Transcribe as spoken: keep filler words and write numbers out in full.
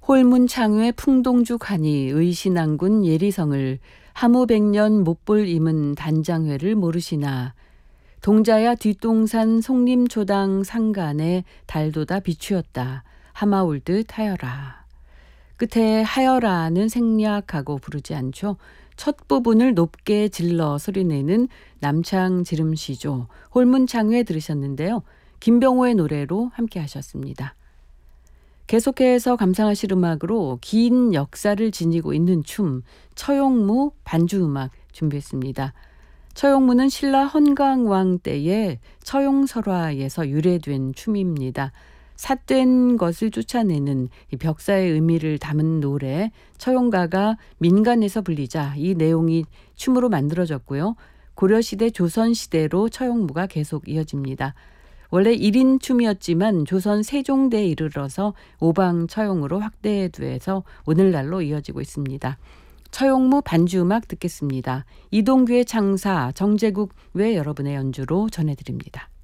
홀문창회 풍동죽하니 의신왕군 예리성을 하무백년 못볼 임은 단장회를 모르시나. 동자야 뒷동산 송림초당 상간에 달도다 비추었다. 하마올듯 하여라. 끝에 하여라는 생략하고 부르지 않죠. 첫 부분을 높게 질러 소리내는 남창 지름시조 홀문창회 들으셨는데요. 김병호의 노래로 함께 하셨습니다. 계속해서 감상하실 음악으로 긴 역사를 지니고 있는 춤 처용무 반주음악 준비했습니다. 처용무는 신라 헌강왕 때의 처용설화에서 유래된 춤입니다. 삿된 것을 쫓아내는 이 벽사의 의미를 담은 노래 처용가가 민간에서 불리자 이 내용이 춤으로 만들어졌고요. 고려시대 조선시대로 처용무가 계속 이어집니다. 원래 일 인 춤이었지만 조선 세종대에 이르러서 오방처용으로 확대돼서 오늘날로 이어지고 있습니다. 처용무 반주음악 듣겠습니다. 이동규의 창사, 정제국 외 여러분의 연주로 전해드립니다.